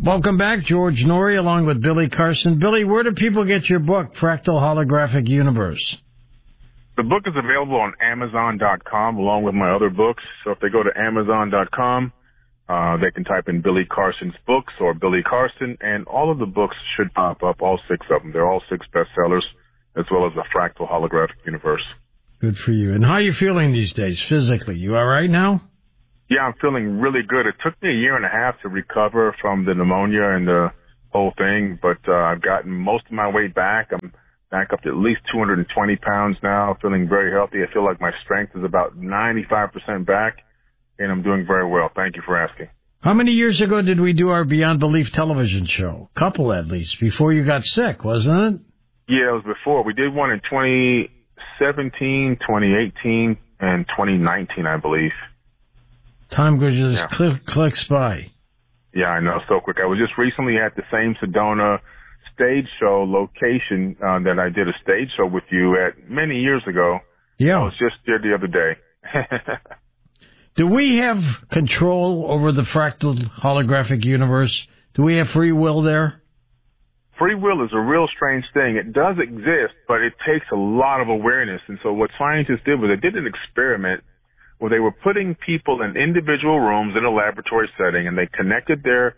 Welcome back, George Norrie, along with Billy Carson. Billy, where do people get your book, Fractal Holographic Universe? The book is available on Amazon.com along with my other books. So if they go to Amazon.com, they can type in Billy Carson's books or Billy Carson, and all of the books should pop up, all 6 of them. They're all 6 bestsellers, as well as the Fractal Holographic Universe. Good for you. And how are you feeling these days physically? You all right now? Yeah, I'm feeling really good. It took me a year and a half to recover from the pneumonia and the whole thing, but I've gotten most of my weight back. I'm back up to at least 220 pounds now, feeling very healthy. I feel like my strength is about 95% back, and I'm doing very well. Thank you for asking. How many years ago did we do our Beyond Belief television show? Couple, at least, before you got sick, wasn't it? Yeah, it was before. We did one in 2017, 2018, and 2019, I believe. Time goes just clicks by. Yeah, I know, so quick. I was just recently at the same Sedona stage show location that I did a stage show with you at many years ago. Yeah. I was just there the other day. Do we have control over the fractal holographic universe? Do we have free will there? Free will is a real strange thing. It does exist, but it takes a lot of awareness. And so what scientists did was they did an experiment where they were putting people in individual rooms in a laboratory setting, and they connected their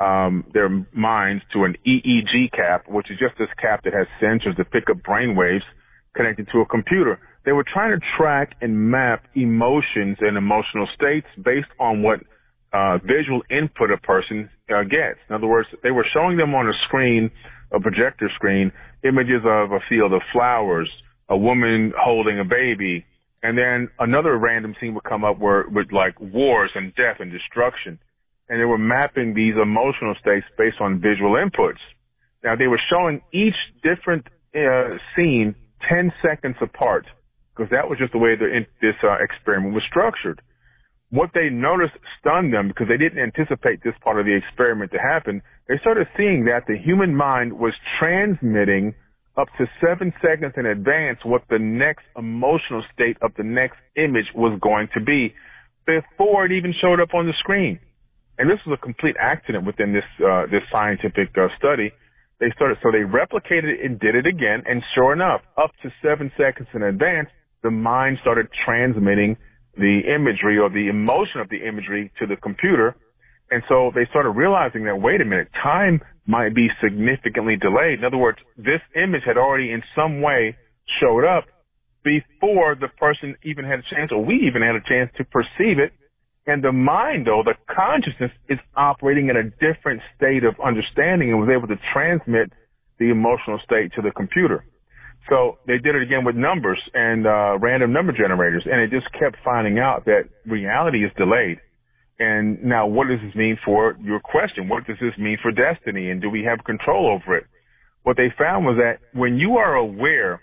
minds to an EEG cap, which is just this cap that has sensors that pick up brain waves connected to a computer. They were trying to track and map emotions and emotional states based on what visual input a person gets. In other words, they were showing them on a screen, a projector screen, images of a field of flowers, a woman holding a baby, and then another random scene would come up with like wars and death and destruction. And they were mapping these emotional states based on visual inputs. Now, they were showing each different scene 10 seconds apart, because that was just the way this experiment was structured. What they noticed stunned them, because they didn't anticipate this part of the experiment to happen. They started seeing that the human mind was transmitting up to 7 seconds in advance what the next emotional state of the next image was going to be before it even showed up on the screen. And this was a complete accident within this scientific study. They replicated it and did it again, and sure enough, up to 7 seconds in advance, the mind started transmitting the imagery or the emotion of the imagery to the computer. And so they started realizing that, wait a minute, time might be significantly delayed. In other words, this image had already in some way showed up before the person even had a chance, or we even had a chance to perceive it. And the mind, though, the consciousness is operating in a different state of understanding and was able to transmit the emotional state to the computer. So they did it again with numbers and random number generators, and it just kept finding out that reality is delayed. And now what does this mean for your question? What does this mean for destiny, and do we have control over it? What they found was that when you are aware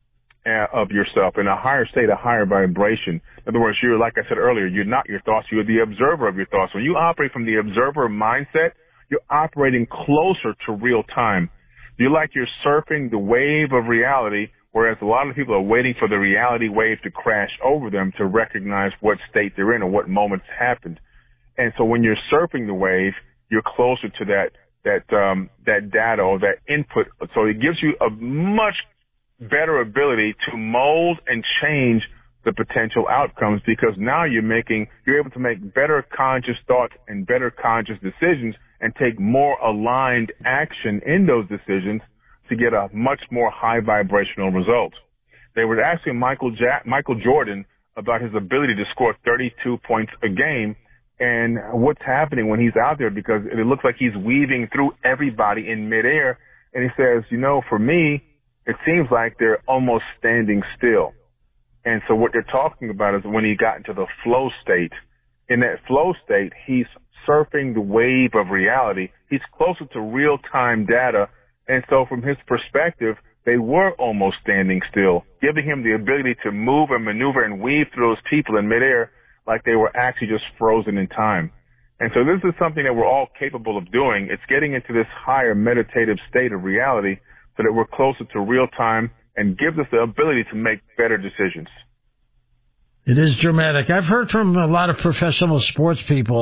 of yourself in a higher state, a higher vibration, in other words, you're, like I said earlier, you're not your thoughts, you're the observer of your thoughts. When you operate from the observer mindset, you're operating closer to real time. You're like you're surfing the wave of reality, whereas a lot of people are waiting for the reality wave to crash over them to recognize what state they're in or what moments happened. And so when you're surfing the wave, you're closer to that data or that input. So it gives you a much better ability to mold and change the potential outcomes, because now you're able to make better conscious thoughts and better conscious decisions and take more aligned action in those decisions to get a much more high vibrational result. They were asking Michael Jordan about his ability to score 32 points a game and what's happening when he's out there, because it looks like he's weaving through everybody in midair. And he says, for me, it seems like they're almost standing still. And so what they're talking about is when he got into the flow state. In that flow state, he's surfing the wave of reality. He's closer to real-time data. And so from his perspective, they were almost standing still, giving him the ability to move and maneuver and weave through those people in midair like they were actually just frozen in time. And so this is something that we're all capable of doing. It's getting into this higher meditative state of reality so that we're closer to real time and gives us the ability to make better decisions. It is dramatic. I've heard from a lot of professional sports people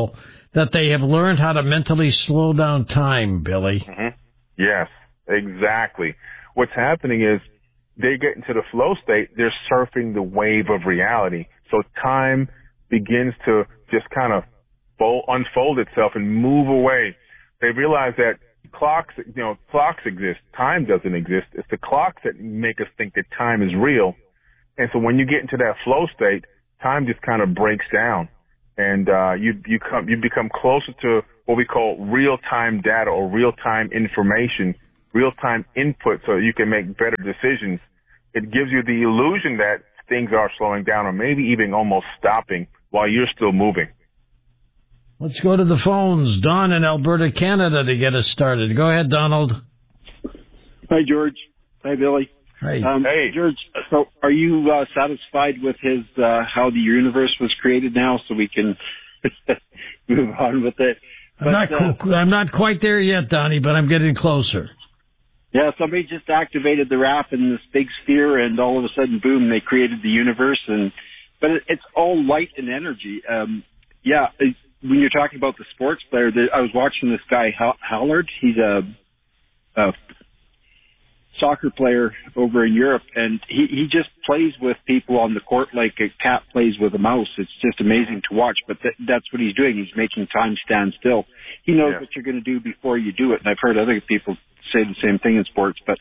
that they have learned how to mentally slow down time, Billy. Mm-hmm. Yes, exactly. What's happening is they get into the flow state, they're surfing the wave of reality. So time begins to just kind of unfold itself and move away. They realize that clocks exist. Time doesn't exist. It's the clocks that make us think that time is real. And so when you get into that flow state, time just kind of breaks down, and you become closer to what we call real-time data or real-time information, real-time input, so you can make better decisions. It gives you the illusion that things are slowing down or maybe even almost stopping while you're still moving. Let's go to the phones. Don in Alberta, Canada, to get us started. Go ahead, Donald. Hi, George. Hi, Billy. Hey. Hey. George, so are you satisfied with his how the universe was created now, so we can move on with it? I'm not quite there yet, Donnie, but I'm getting closer. Yeah, somebody just activated the wrap in this big sphere, and all of a sudden, boom, they created the universe. But it's all light and energy. When you're talking about the sports player, I was watching this guy, Hallard. He's a soccer player over in Europe, and he just plays with people on the court like a cat plays with a mouse. It's just amazing to watch, but that's what he's doing. He's making time stand still. He knows what you're going to do before you do it, and I've heard other people say the same thing in sports. But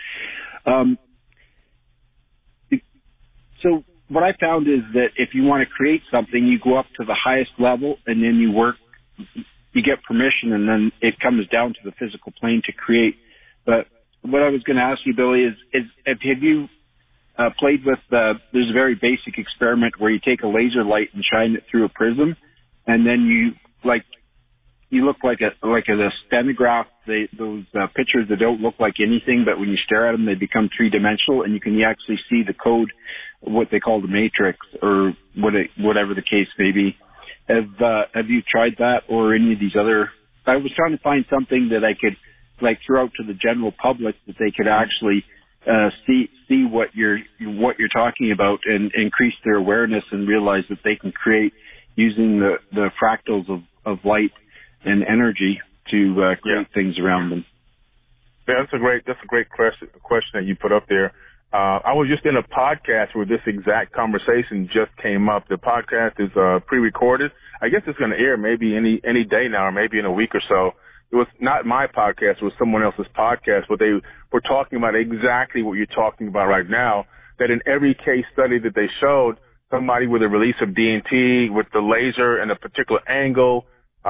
so what I found is that if you want to create something, you go up to the highest level, and then you get permission, and then it comes down to the physical plane to create. But what I was going to ask you, Billy, is have you played with, there's a very basic experiment where you take a laser light and shine it through a prism, and then you look like a stenograph, those pictures that don't look like anything, but when you stare at them, they become three-dimensional, and you can actually see the code, what they call the matrix, or whatever the case may be. Have you tried that, or any of these other? I was trying to find something that I could throw out to the general public, that they could actually see what you're talking about and increase their awareness and realize that they can create using the fractals of light and energy to create things around them. Yeah, that's a great question that you put up there. I was just in a podcast where this exact conversation just came up. The podcast is pre-recorded. I guess it's going to air maybe any day now, or maybe in a week or so. It was not my podcast, it was someone else's podcast, but they were talking about exactly what you're talking about right now, that in every case study that they showed, somebody with a release of DMT with the laser and a particular angle,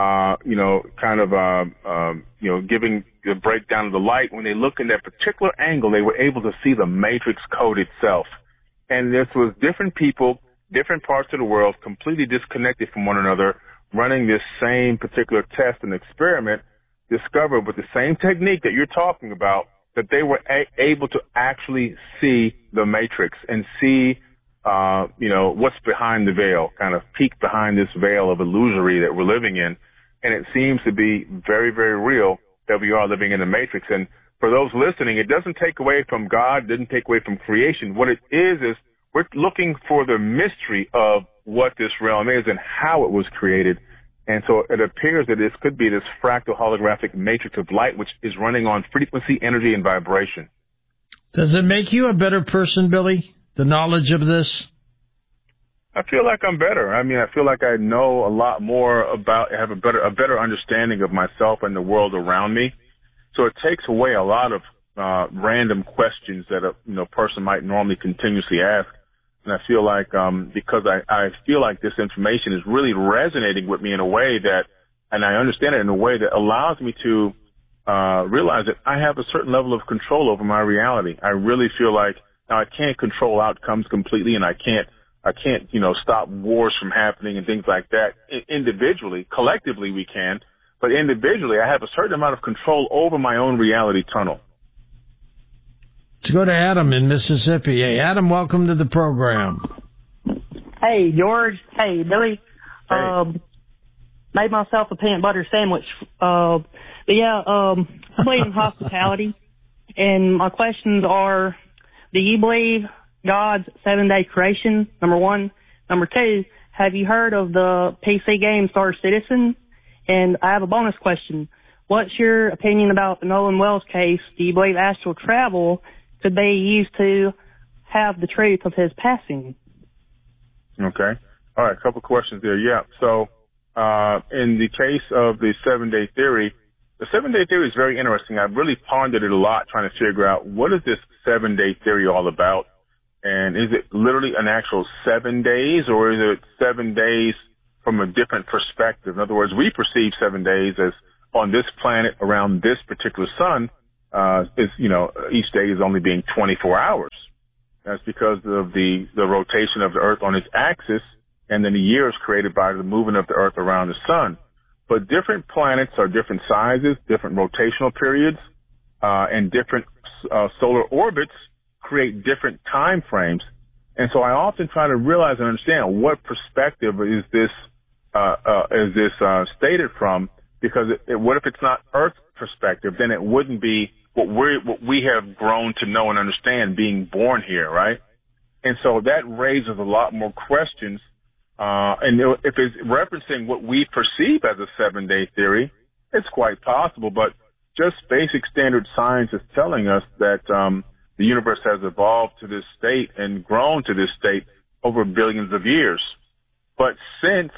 giving the breakdown of the light, when they look in that particular angle, they were able to see the matrix code itself. And this was different people, different parts of the world, completely disconnected from one another, running this same particular test and experiment, discovered with the same technique that you're talking about, that they were able to actually see the matrix and see, what's behind the veil, kind of peek behind this veil of illusory that we're living in. And it seems to be very, very real that we are living in the matrix. And for those listening, it doesn't take away from God, doesn't take away from creation. What it is we're looking for the mystery of what this realm is and how it was created. And so it appears that this could be this fractal holographic matrix of light, which is running on frequency, energy, and vibration. Does it make you a better person, Billy, the knowledge of this? I feel like I'm better. I mean, I feel like I know a lot more have a better understanding of myself and the world around me. So it takes away a lot of random questions that a person might normally continuously ask. And I feel like because I feel like this information is really resonating with me in a way that, and I understand it in a way that allows me to realize that I have a certain level of control over my reality. I really feel like now I can't control outcomes completely, and I can't stop wars from happening and things like that individually. Collectively we can, but individually I have a certain amount of control over my own reality tunnel. Let's go to Adam in Mississippi. Hey, Adam, welcome to the program. Hey, George. Hey, Billy. Hey. Made myself a peanut butter sandwich. I believe in hospitality, and my questions are, do you believe God's 7-day creation, number one? Number two, have you heard of the PC game Star Citizen? And I have a bonus question. What's your opinion about the Nolan Wells case? Do you believe astral travel could be used to have the truth of his passing? Okay. All right, a couple questions there. Yeah. So in the case of the 7-day theory, the 7-day theory is very interesting. I've really pondered it a lot trying to figure out what is this 7-day theory all about? And is it literally an actual 7 days, or is it 7 days from a different perspective? In other words, we perceive 7 days as on this planet around this particular sun, each day is only being 24 hours. That's because of the rotation of the Earth on its axis, and then the year is created by the movement of the Earth around the sun. But different planets are different sizes, different rotational periods, and different solar orbits create different time frames. And so I often try to realize and understand what perspective is this stated from, because what if it's not Earth perspective? Then it wouldn't be what we have grown to know and understand being born here, right? And so that raises a lot more questions. And if it's referencing what we perceive as a 7-day theory, it's quite possible. But just basic standard science is telling us that the universe has evolved to this state and grown to this state over billions of years. But since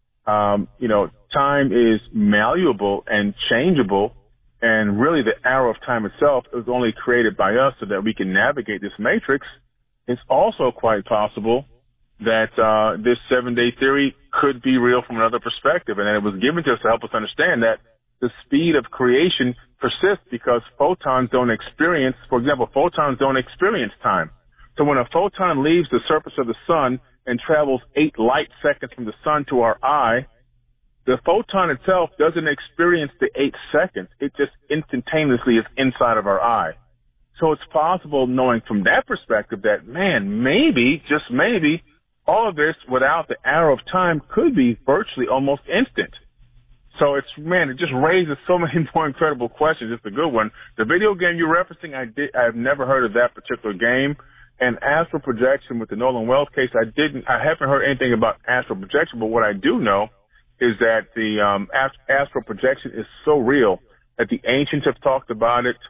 time is malleable and changeable, and really the arrow of time itself is only created by us so that we can navigate this matrix, it's also quite possible that this 7-day theory could be real from another perspective, and that it was given to us to help us understand that the speed of creation persists because photons don't experience time. So when a photon leaves the surface of the sun and travels 8 light seconds from the sun to our eye, the photon itself doesn't experience the 8 seconds. It just instantaneously is inside of our eye. So it's possible, knowing from that perspective, that, man, maybe, just maybe, all of this without the arrow of time could be virtually almost instant. So it just raises so many more incredible questions. It's a good one. The video game you're referencing, I've never heard of that particular game. And astral projection with the Nolan Wells case, I haven't heard anything about astral projection, but what I do know is that the astral projection is so real that the ancients have talked about it.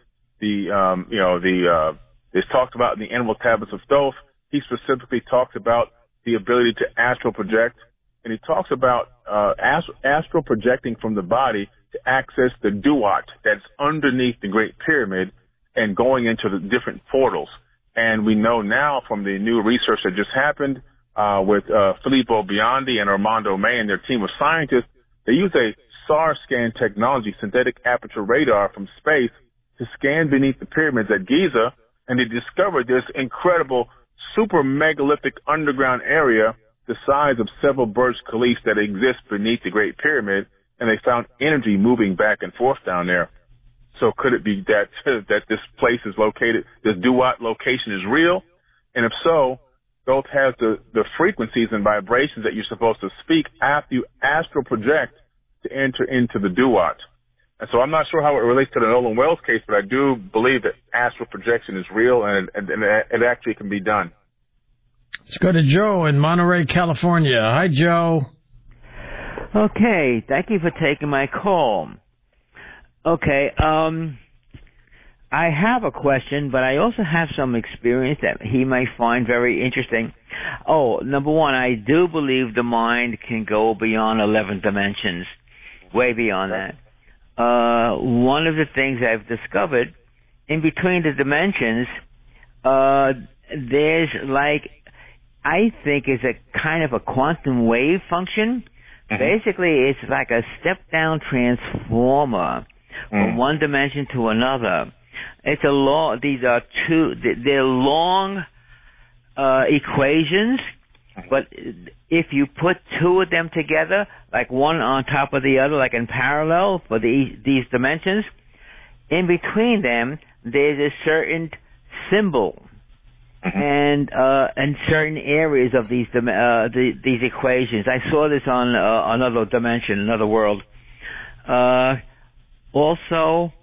It's talked about in the Animal Tablets of Thoth. He specifically talks about the ability to astral project, and he talks about astral projecting from the body to access the duat that's underneath the Great Pyramid and going into the different portals. And we know now from the new research that just happened with Filippo Biondi and Armando May and their team of scientists, they use a SAR scan technology, synthetic aperture radar from space, to scan beneath the pyramids at Giza, and they discovered this incredible super megalithic underground area the size of several Burj Khalifa that exists beneath the Great Pyramid, and they found energy moving back and forth down there. So could it be that this place is located, this Duat location is real? And if so, Thoth has the frequencies and vibrations that you're supposed to speak after you astral project to enter into the Duat. And so I'm not sure how it relates to the Nolan Wells case, but I do believe that astral projection is real and it actually can be done. Let's go to Joe in Monterey, California. Hi, Joe. Okay, thank you for taking my call. Okay, I have a question, but I also have some experience that he might find very interesting. Oh, number one, I do believe the mind can go beyond 11 dimensions, way beyond that. One of the things I've discovered, in between the dimensions, there's I think is a kind of a quantum wave function. Mm-hmm. Basically, it's like a step-down transformer from one dimension to another. It's these are they're long equations, but if you put two of them together, like one on top of the other, like in parallel for these dimensions, in between them, there's a certain symbol. And certain areas of these equations. I saw this on another dimension, another world. Also,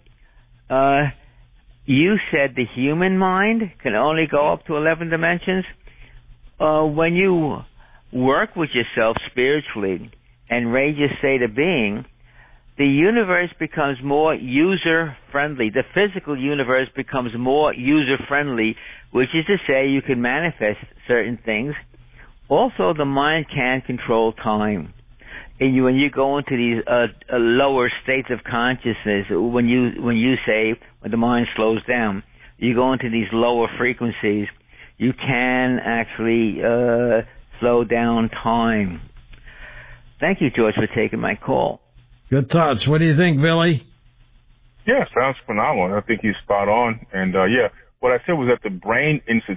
you said the human mind can only go up to 11 dimensions. When you work with yourself spiritually and raise your state of being, the universe becomes more user-friendly. The physical universe becomes more user-friendly, which is to say you can manifest certain things. Also, the mind can control time. And when you go into these lower states of consciousness, when the mind slows down, you go into these lower frequencies, you can actually slow down time. Thank you, George, for taking my call. Good thoughts. What do you think, Billy? Yeah, sounds phenomenal. I think he's spot on. And, what I said was that the Brain Institute